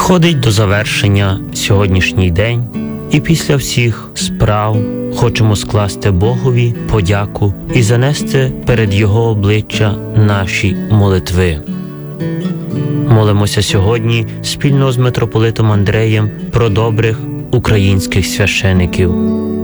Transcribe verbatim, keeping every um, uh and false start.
підходить до завершення сьогоднішній день, і після всіх справ хочемо скласти Богові подяку і занести перед Його обличчя наші молитви. Молимося сьогодні спільно з митрополитом Андреєм про добрих українських священиків.